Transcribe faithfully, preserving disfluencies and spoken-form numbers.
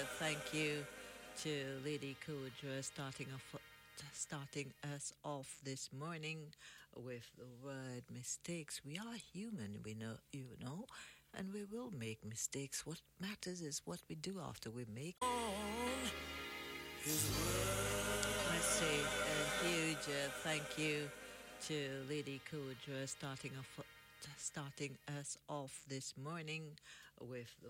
thank you to Lady Kudra starting off starting us off this morning with the word mistakes. We are human, we know you know, and we will make mistakes. What matters is what we do after we make. I say a huge uh, thank you to Lady Kudra starting off starting us off this morning with the